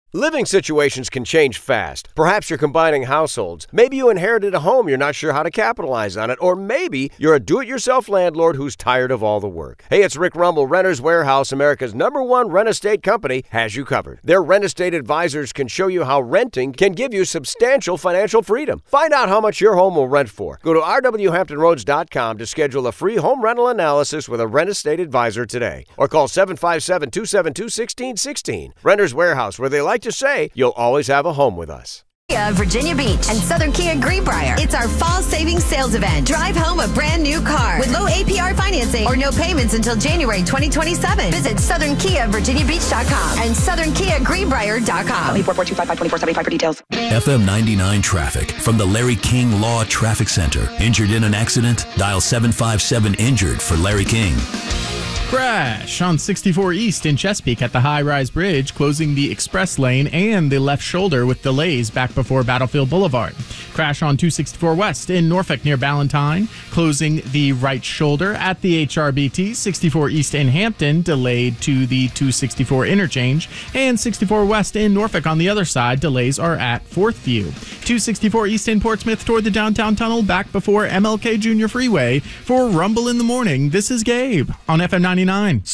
Living situations can change fast. Perhaps you're combining households. Maybe you inherited a home you're not sure how to capitalize on it. Or maybe you're a do-it-yourself landlord who's tired of all the work. Hey, it's Rick Rumble. Renters Warehouse, America's #1 rent estate company, has you covered. Their rent estate advisors can show you how renting can give you substantial financial freedom. Find out how much your home will rent for. Go to rwhamptonroads.com to schedule a free home rental analysis with a rent estate advisor today. Or call 757-272-1616. Renters Warehouse, where they like to say, you'll always have a home with us. Virginia Beach and Southern Kia Greenbrier. It's our fall savings sales event. Drive home a brand new car with low APR financing or no payments until January 2027. Visit SouthernKiaVirginiaBeach.com and SouthernKiaGreenbrier.com. 442552475 for details. FM 99 traffic from the Larry King Law Traffic Center. Injured in an accident? Dial 757-INJURED for Larry King. Crash on 64 East in Chesapeake at the high-rise bridge, closing the express lane and the left shoulder with delays back before Battlefield Boulevard. Crash on 264 West in Norfolk near Ballantyne, closing the right shoulder at the HRBT. 64 East in Hampton, delayed to the 264 interchange. And 64 West in Norfolk on the other side, delays are at Fourth View. 264 East in Portsmouth toward the downtown tunnel, back before MLK Junior Freeway. For Rumble in the Morning, this is Gabe on FM 99.